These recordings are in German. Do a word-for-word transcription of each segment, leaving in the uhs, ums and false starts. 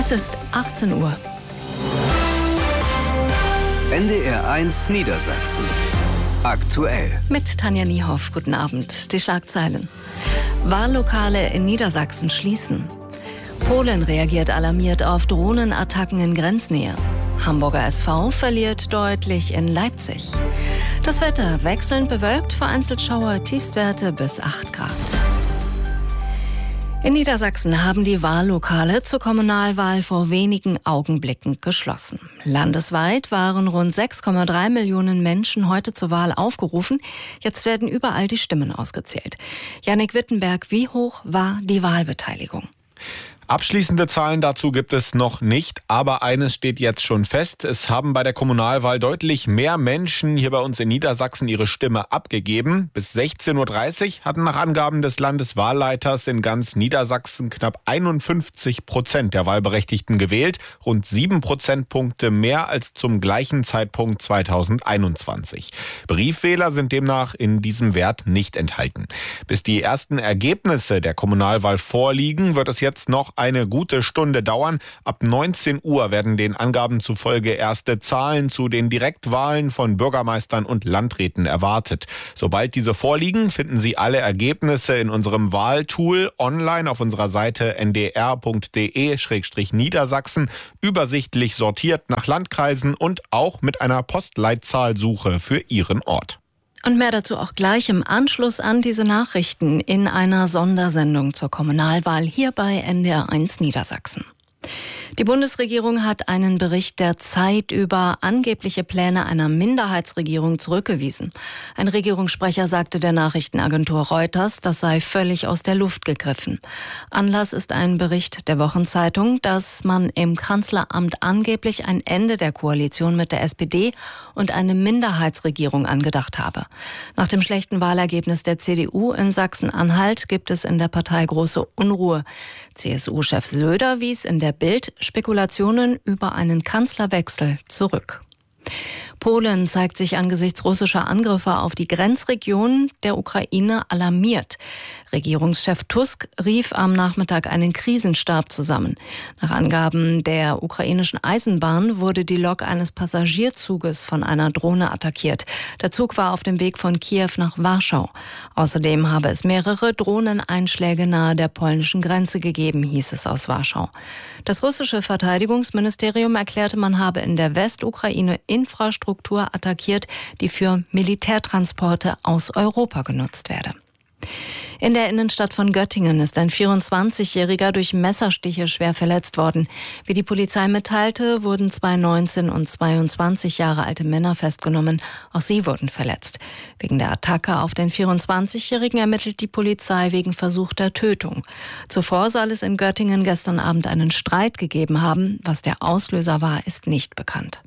Es ist achtzehn Uhr. N D R eins Niedersachsen. Aktuell. Mit Tanja Niehoff. Guten Abend. Die Schlagzeilen. Wahllokale in Niedersachsen schließen. Polen reagiert alarmiert auf Drohnenattacken in Grenznähe. Hamburger S V verliert deutlich in Leipzig. Das Wetter wechselnd bewölkt, vereinzelt Schauer, Tiefstwerte bis acht Grad. In Niedersachsen haben die Wahllokale zur Kommunalwahl vor wenigen Augenblicken geschlossen. Landesweit waren rund sechs Komma drei Millionen Menschen heute zur Wahl aufgerufen. Jetzt werden überall die Stimmen ausgezählt. Jannik Wittenberg, wie hoch war die Wahlbeteiligung? Abschließende Zahlen dazu gibt es noch nicht, aber eines steht jetzt schon fest. Es haben bei der Kommunalwahl deutlich mehr Menschen hier bei uns in Niedersachsen ihre Stimme abgegeben. Bis sechzehn Uhr dreißig hatten nach Angaben des Landeswahlleiters in ganz Niedersachsen knapp einundfünfzig Prozent der Wahlberechtigten gewählt. Rund sieben Prozentpunkte mehr als zum gleichen Zeitpunkt zweitausendeinundzwanzig. Briefwähler sind demnach in diesem Wert nicht enthalten. Bis die ersten Ergebnisse der Kommunalwahl vorliegen, wird es jetzt noch eine gute Stunde dauern. Ab neunzehn Uhr werden den Angaben zufolge erste Zahlen zu den Direktwahlen von Bürgermeistern und Landräten erwartet. Sobald diese vorliegen, finden Sie alle Ergebnisse in unserem Wahltool online auf unserer Seite n d r punkt d e slash Niedersachsen, übersichtlich sortiert nach Landkreisen und auch mit einer Postleitzahlsuche für Ihren Ort. Und mehr dazu auch gleich im Anschluss an diese Nachrichten in einer Sondersendung zur Kommunalwahl hier bei N D R eins Niedersachsen. Die Bundesregierung hat einen Bericht der Zeit über angebliche Pläne einer Minderheitsregierung zurückgewiesen. Ein Regierungssprecher sagte der Nachrichtenagentur Reuters, das sei völlig aus der Luft gegriffen. Anlass ist ein Bericht der Wochenzeitung, dass man im Kanzleramt angeblich ein Ende der Koalition mit der S P D und eine Minderheitsregierung angedacht habe. Nach dem schlechten Wahlergebnis der C D U in Sachsen-Anhalt gibt es in der Partei große Unruhe. C S U-Chef Söder wies in der Bild Spekulationen über einen Kanzlerwechsel zurück. Polen zeigt sich angesichts russischer Angriffe auf die Grenzregion der Ukraine alarmiert. Regierungschef Tusk rief am Nachmittag einen Krisenstab zusammen. Nach Angaben der ukrainischen Eisenbahn wurde die Lok eines Passagierzuges von einer Drohne attackiert. Der Zug war auf dem Weg von Kiew nach Warschau. Außerdem habe es mehrere Drohneneinschläge nahe der polnischen Grenze gegeben, hieß es aus Warschau. Das russische Verteidigungsministerium erklärte, man habe in der Westukraine Infrastruktur attackiert, die für Militärtransporte aus Europa genutzt werde. In der Innenstadt von Göttingen ist ein vierundzwanzigjähriger durch Messerstiche schwer verletzt worden. Wie die Polizei mitteilte, wurden zwei neunzehn und zweiundzwanzig Jahre alte Männer festgenommen. Auch sie wurden verletzt. Wegen der Attacke auf den vierundzwanzigjährigen ermittelt die Polizei wegen versuchter Tötung. Zuvor soll es in Göttingen gestern Abend einen Streit gegeben haben. Was der Auslöser war, ist nicht bekannt.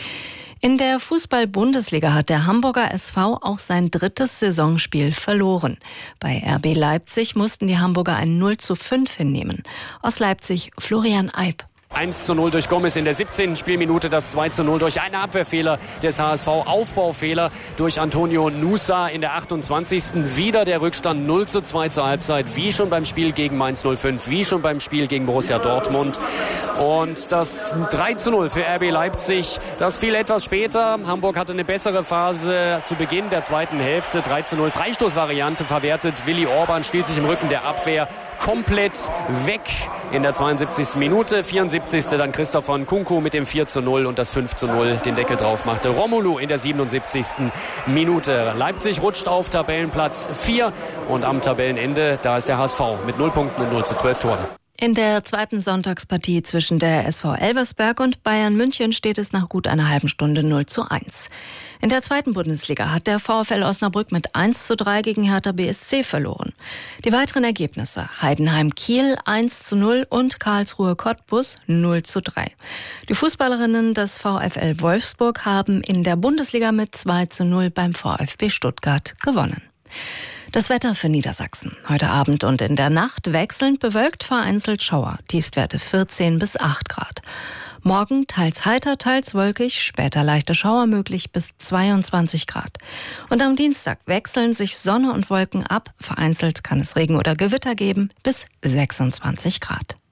In der Fußball-Bundesliga hat der Hamburger S V auch sein drittes Saisonspiel verloren. Bei R B Leipzig mussten die Hamburger ein null zu fünf hinnehmen. Aus Leipzig Florian Eib. eins zu null durch Gomez in der siebzehnten Spielminute, das zwei zu null durch einen Abwehrfehler des H S V, Aufbaufehler durch Antonio Nusa in der achtundzwanzigsten Wieder der Rückstand null zu zwei zur Halbzeit, wie schon beim Spiel gegen Mainz null fünf, wie schon beim Spiel gegen Borussia Dortmund. Und das drei zu null für R B Leipzig, das fiel etwas später. Hamburg hatte eine bessere Phase zu Beginn der zweiten Hälfte. drei zu null, Freistoßvariante verwertet. Willi Orban spielt sich im Rücken der Abwehr komplett weg in der zweiundsiebzigsten Minute. vierundsiebzigste dann Christopher Nkunku mit dem vier zu null und das fünf zu null den Deckel drauf machte Romelu in der siebenundsiebzigsten Minute. Leipzig rutscht auf Tabellenplatz vier und am Tabellenende, da ist der H S V mit null Punkten und null zu zwölf Toren. In der zweiten Sonntagspartie zwischen der S V Elversberg und Bayern München steht es nach gut einer halben Stunde null zu eins. In der zweiten Bundesliga hat der VfL Osnabrück mit eins zu drei gegen Hertha B S C verloren. Die weiteren Ergebnisse: Heidenheim Kiel eins zu null und Karlsruhe Cottbus null zu drei. Die Fußballerinnen des VfL Wolfsburg haben in der Bundesliga mit zwei zu null beim VfB Stuttgart gewonnen. Das Wetter für Niedersachsen. Heute Abend und in der Nacht wechselnd bewölkt, vereinzelt Schauer. Tiefstwerte vierzehn bis acht Grad. Morgen teils heiter, teils wolkig, später leichte Schauer möglich bis zweiundzwanzig Grad. Und am Dienstag wechseln sich Sonne und Wolken ab. Vereinzelt kann es Regen oder Gewitter geben bis sechsundzwanzig Grad.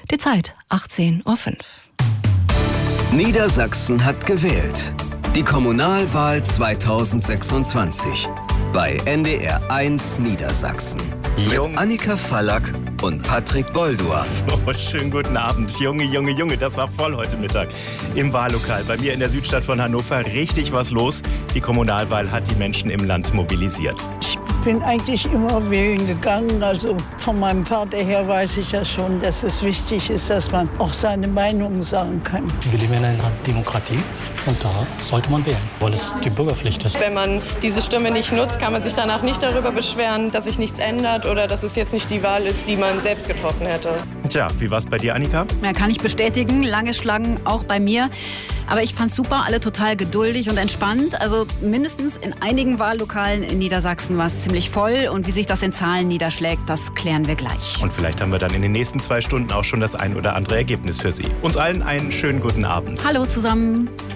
Die Zeit achtzehn Uhr fünf. Niedersachsen hat gewählt. Die Kommunalwahl zweitausendsechsundzwanzig. Bei N D R eins Niedersachsen. Jung. Mit Annika Fallack und Patrick Boldur. So, schönen guten Abend. Junge, Junge, Junge, das war voll heute Mittag im Wahllokal. Bei mir in der Südstadt von Hannover richtig was los. Die Kommunalwahl hat die Menschen im Land mobilisiert. Ich bin eigentlich immer wählen gegangen. Also von meinem Vater her weiß ich ja schon, dass es wichtig ist, dass man auch seine Meinung sagen kann. Wir leben in einer Demokratie und da sollte man wählen, weil es die Bürgerpflicht ist. Wenn man diese Stimme nicht nutzt, kann man sich danach nicht darüber beschweren, dass sich nichts ändert oder dass es jetzt nicht die Wahl ist, die man selbst getroffen hätte. Tja, wie war's bei dir, Annika? Ja, kann ich bestätigen. Lange Schlangen auch bei mir. Aber ich fand's super, alle total geduldig und entspannt. Also mindestens in einigen Wahllokalen in Niedersachsen war es ziemlich voll. Und wie sich das in Zahlen niederschlägt, das klären wir gleich. Und vielleicht haben wir dann in den nächsten zwei Stunden auch schon das ein oder andere Ergebnis für Sie. Uns allen einen schönen guten Abend. Hallo zusammen.